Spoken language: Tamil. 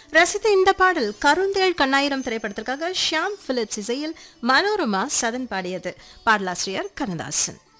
ரசித்த இந்த பாடல் கருந்தேள் கண்ணாயிரம் திரைப்படத்திற்காக ஷியாம் பிலிப்ஸ் இசையில் மனோரமா சதன் பாடியது. பாடலாசிரியர் கண்ணதாசன்.